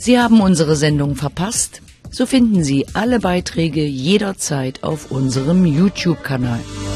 Sie haben unsere Sendung verpasst? So finden Sie alle Beiträge jederzeit auf unserem YouTube-Kanal.